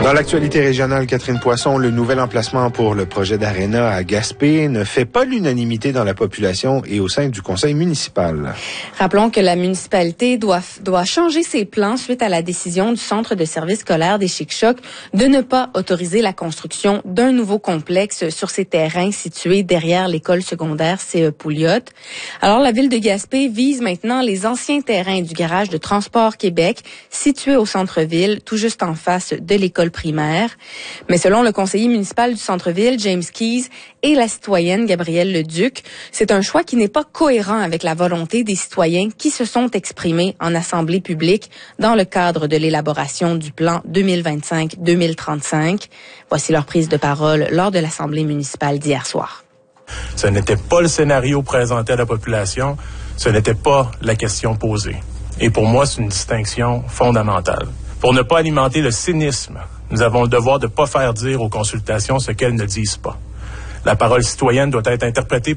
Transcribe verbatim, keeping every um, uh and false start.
Dans l'actualité régionale, Catherine Poisson, le nouvel emplacement pour le projet d'Arena à Gaspé ne fait pas l'unanimité dans la population et au sein du conseil municipal. Rappelons que la municipalité doit, doit changer ses plans suite à la décision du centre de services scolaires des Chic-Chocs de ne pas autoriser la construction d'un nouveau complexe sur ces terrains situés derrière l'école secondaire C E Pouliot. Alors, la ville de Gaspé vise maintenant les anciens terrains du garage de Transport Québec situés au centre-ville, tout juste en face de l'école primaire. Mais selon le conseiller municipal du centre-ville, James Keyes, et la citoyenne Gabrielle Leduc, c'est un choix qui n'est pas cohérent avec la volonté des citoyens qui se sont exprimés en assemblée publique dans le cadre de l'élaboration du plan deux mille vingt-cinq deux mille trente-cinq. Voici leur prise de parole lors de l'assemblée municipale d'hier soir. Ce n'était pas le scénario présenté à la population, ce n'était pas la question posée. Et pour moi, c'est une distinction fondamentale. Pour ne pas alimenter le cynisme, nous avons le devoir de ne pas faire dire aux consultations ce qu'elles ne disent pas. La parole citoyenne doit être interprétée